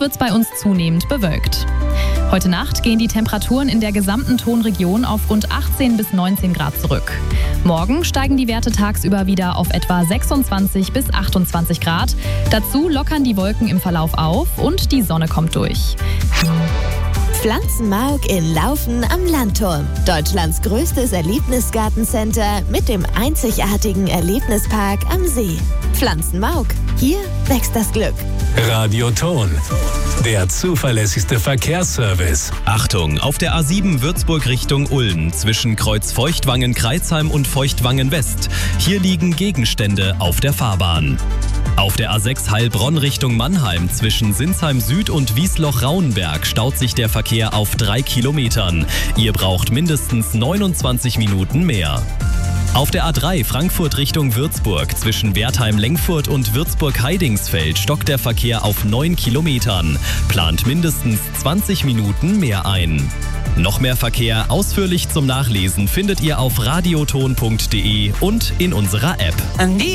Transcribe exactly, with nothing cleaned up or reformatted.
wird es bei uns zunehmend bewölkt. Heute Nacht gehen die Temperaturen in der gesamten Tonregion auf rund achtzehn bis neunzehn Grad zurück. Morgen steigen die Werte tagsüber wieder auf etwa sechsundzwanzig bis achtundzwanzig Grad. Dazu lockern die Wolken im Verlauf auf und die Sonne kommt durch. Pflanzenmark in Laufen am Landturm. Deutschlands größtes Erlebnisgartencenter mit dem einzigartigen Erlebnispark am See. Pflanzenmark. Hier wächst das Glück. Radioton. Der zuverlässigste Verkehrsservice. Achtung, auf der A sieben Würzburg Richtung Ulm zwischen Kreuz Feuchtwangen-Kreuzheim und Feuchtwangen-West. Hier liegen Gegenstände auf der Fahrbahn. Auf der A sechs Heilbronn Richtung Mannheim zwischen Sinsheim Süd und Wiesloch-Rauenberg staut sich der Verkehr auf drei Kilometern. Ihr braucht mindestens neunundzwanzig Minuten mehr. Auf der A drei Frankfurt Richtung Würzburg zwischen Wertheim-Lengfurt und Würzburg-Heidingsfeld stockt der Verkehr auf neun Kilometern. Plant mindestens zwanzig Minuten mehr ein. Noch mehr Verkehr ausführlich zum Nachlesen findet ihr auf radioton punkt de und in unserer App.